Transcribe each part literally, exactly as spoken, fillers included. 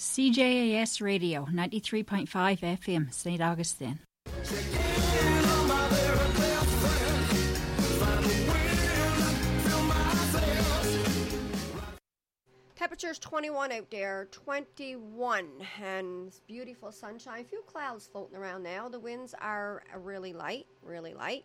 C J A S Radio, ninety-three point five F M, Saint Augustine. Temperature's twenty-one out there, twenty-one, and it's beautiful sunshine. A few clouds floating around now. The winds are really light, really light.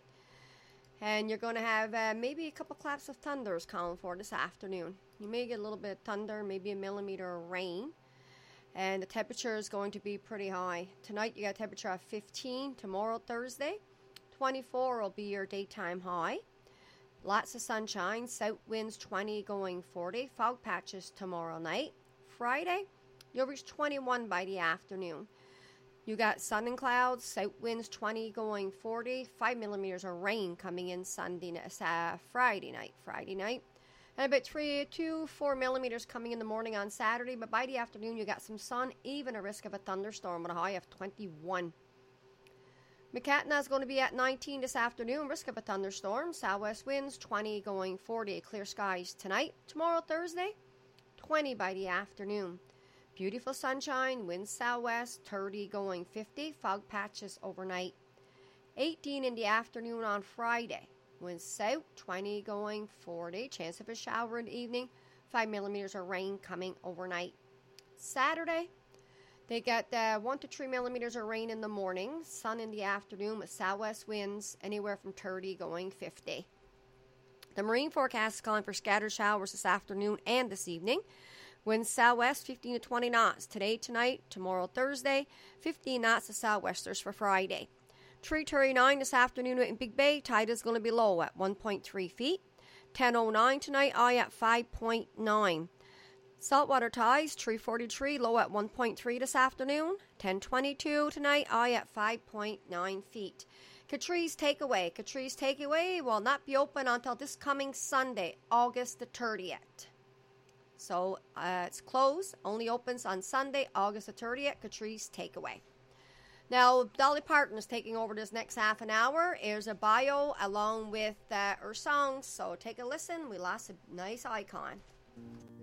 And you're going to have uh, maybe a couple claps of thunders calling for this afternoon. You may get a little bit of thunder, maybe a millimeter of rain. And the temperature is going to be pretty high. Tonight you got a temperature of fifteen. Tomorrow, Thursday, twenty-four will be your daytime high. Lots of sunshine, south winds twenty going forty, fog patches tomorrow night. Friday, you'll reach twenty-one by the afternoon. You got sun and clouds, south winds twenty going forty, five millimeters of rain coming in Sunday, uh, Friday night, Friday night. And about three, two, four millimeters coming in the morning on Saturday, but by the afternoon you got some sun, even a risk of a thunderstorm with a high of twenty-one. Mackinac is going to be at nineteen this afternoon, risk of a thunderstorm. Southwest winds twenty going forty, clear skies tonight. Tomorrow, Thursday, twenty by the afternoon. Beautiful sunshine, winds southwest, thirty going fifty, fog patches overnight. eighteen in the afternoon on Friday. Winds south, twenty going forty, chance of a shower in the evening, five millimeters of rain coming overnight. Saturday, they got uh, one to three millimeters of rain in the morning, sun in the afternoon with southwest winds anywhere from thirty going fifty. The marine forecast is calling for scattered showers this afternoon and this evening. Winds southwest fifteen to twenty knots today, tonight, tomorrow, Thursday, fifteen knots to southwesters for Friday. three thirty-nine this afternoon in Big Bay, tide is going to be low at one point three feet. ten oh nine tonight, high at five point nine. Saltwater tides, three forty-three, low at one point three this afternoon. ten twenty-two tonight, high at five point nine feet. Catrice Takeaway. Catrice Takeaway will not be open until this coming Sunday, August the thirtieth. So uh, it's closed, only opens on Sunday, August the thirtieth, Catrice Takeaway. Now, Dolly Parton is taking over this next half an hour. Here's a bio along with uh, her songs, so take a listen. We lost a nice icon.